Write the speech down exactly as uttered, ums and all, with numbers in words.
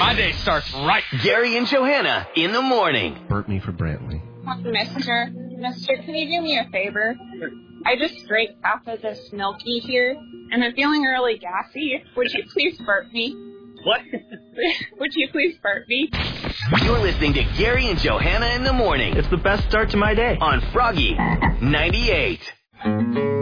My day starts right. Gary and Johanna in the morning. Burp me for Brantley. Mister, Mister, can you do me a favor? I just drank half of this milky here, and I'm feeling really gassy. Would you please burp me? What? Would you please burp me? You're listening to Gary and Johanna in the morning. It's the best start to my day. On Froggy ninety-eight.